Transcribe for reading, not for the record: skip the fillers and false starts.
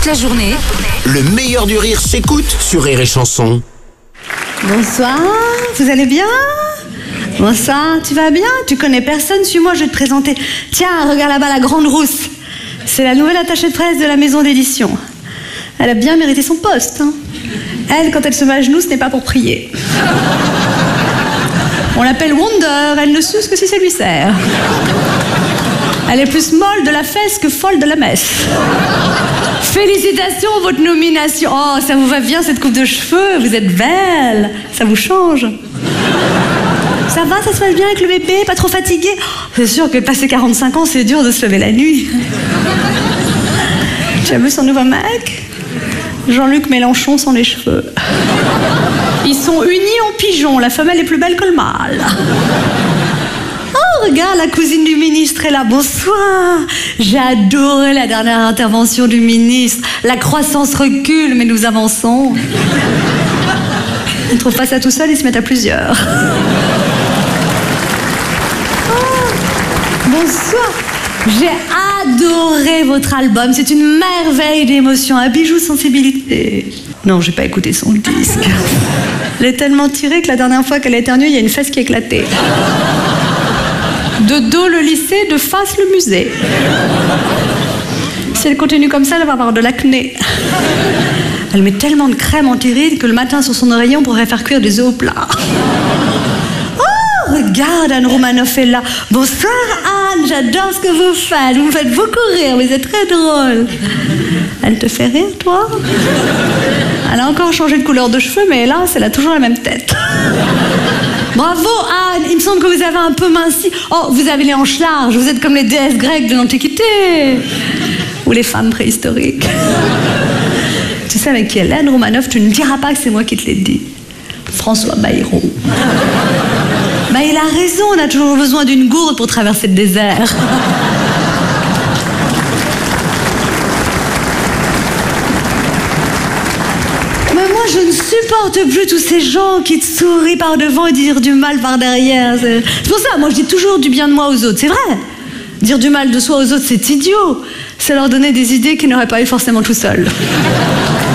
Toute la journée, Le meilleur du rire s'écoute sur Rire et Chanson. Bonsoir, vous allez bien? Bonsoir, tu vas bien? Tu connais personne? Suis-moi, je vais te présenter. Tiens, regarde là-bas la grande rousse. C'est la nouvelle attachée de presse de la maison d'édition. Elle a bien mérité son poste, hein. Elle, quand elle se met à genoux, ce n'est pas pour prier. On l'appelle Wonder, elle ne suce que si ça lui sert. Elle est plus molle de la fesse que folle de la messe. Félicitations, votre nomination. Oh, ça vous va bien cette coupe de cheveux, vous êtes belle. Ça vous change. Ça va, ça se passe bien avec le bébé, pas trop fatigué? C'est sûr que passer 45 ans, c'est dur de se lever la nuit. Tu as vu son nouveau mec? Jean-Luc Mélenchon sans les cheveux. Ils sont unis en pigeon, la femelle est plus belle que le mâle. Oh, regarde, la cousine du ministre est là, bonsoir. J'ai adoré la dernière intervention du ministre. La croissance recule, mais nous avançons. On ne trouve pas ça tout seul, ils se mettent à plusieurs. Oh, bonsoir. J'ai adoré votre album, c'est une merveille d'émotion, un bijou de sensibilité. Non, j'ai pas écouté son disque. Elle est tellement tirée que la dernière fois qu'elle a éternué, il y a une fesse qui a éclaté. De dos le lycée, de face le musée. Si elle continue comme ça, elle va avoir de l'acné. Elle met tellement de crème anti-rides que le matin sur son oreiller, on pourrait faire cuire des œufs au plat. Oh, regarde, Anne Romanoff est là. Bonsoir Anne, j'adore ce que vous faites. Vous me faites beaucoup rire, vous êtes très drôle. Elle te fait rire, toi? Elle a encore changé de couleur de cheveux, mais hélas, elle a toujours la même tête. Bravo Anne, il me semble que vous avez un peu minci. Oh, vous avez les hanches larges, vous êtes comme les déesses grecques de l'Antiquité. Ou les femmes préhistoriques. Tu sais avec qui elle est, Anne Romanoff, tu ne diras pas que c'est moi qui te l'ai dit. François Bayrou. Bah il a raison, on a toujours besoin d'une gourde pour traverser le désert. Mais moi je ne supporte plus tous ces gens qui te sourient par devant et dire du mal par derrière. C'est pour ça, moi je dis toujours du bien de moi aux autres, c'est vrai. Dire du mal de soi aux autres, c'est idiot. C'est leur donner des idées qu'ils n'auraient pas eu forcément tout seuls.